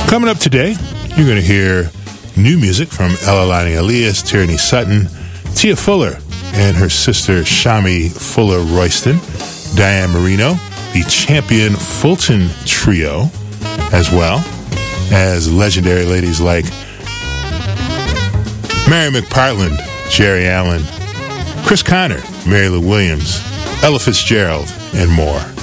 Coming up today, you're going to hear new music from Elalani Elias, Tierney Sutton, Tia Fuller and her sister Shami Fuller Royston, Diane Marino, the Champion Fulton Trio, as well as legendary ladies like Mary McPartland, Jerry Allen, Chris Connor, Mary Lou Williams, Ella Fitzgerald, and more.